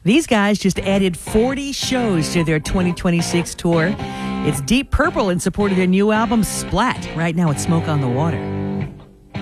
These guys just added 40 shows to their 2026 tour. It's Deep Purple in support of their new album, Splat. Right now it's Smoke on the Water.